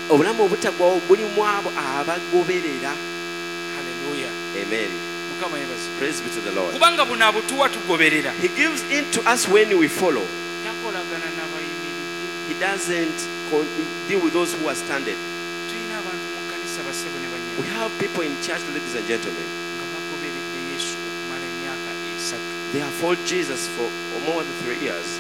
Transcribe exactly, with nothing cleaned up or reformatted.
obulamu obutaggwawo bulimu abo abagoberera. Hallelujah. Amen. Mukama yebaze. Praise be to the Lord. Kubanga buno abutuwa tugoberera. He gives in to us when we follow. Takolagana n'abayimiridde. He doesn't con- deal with those who are standing. Tulina abantu mu kkanisa basebo ne We banyama have people in church, ladies and gentlemen. nga bagoberedde Yesu okumala emyaka esatu. They have followed Jesus for more than three years.